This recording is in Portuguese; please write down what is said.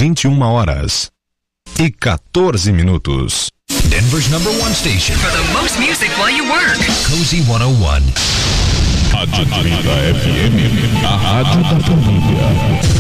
21h14. Denver's #1 station for the most music while you work. Cozy 101. Rádio 30 FM, a rádio da família.